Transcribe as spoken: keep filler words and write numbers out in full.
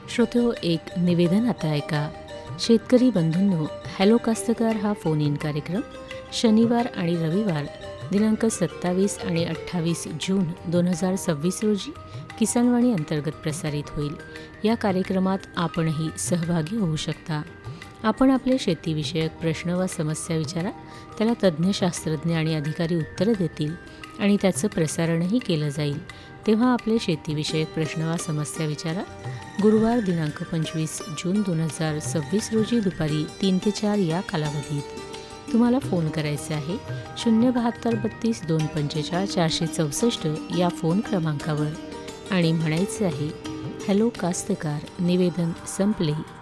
श्रोतेहो, एक निवेदन आता ऐका. शेतकरी बंधूंनो, हॅलो कास्तकार हा फोन इन कार्यक्रम शनिवार आणि रविवार दिनांक सत्तावीस आणि अठ्ठावीस जून दोन हजार सव्वीस रोजी किसानवाणी अंतर्गत प्रसारित होईल. या कार्यक्रमात आपणही सहभागी होऊ शकता. आपण आपले शेतीविषयक प्रश्न व समस्या विचारा, त्याला तज्ज्ञ शास्त्रज्ञ आणि अधिकारी उत्तरं देतील आणि त्याचं प्रसारणही केलं जाईल. तेव्हा आपले शेतीविषयक प्रश्न वा समस्या विचारा. गुरुवार दिनांक पंचवीस जून दोन हजार सव्वीस रोजी दुपारी तीन ते चार या कालावधीत तुम्हाला फोन करायचे आहे शून्य बहात्तर बत्तीस दोन पंचेचाळीस चारशे चौसष्ट या फोन क्रमांकावर आणि म्हणायचे आहे, हॅलो कास्तकार, निवेदन संपले.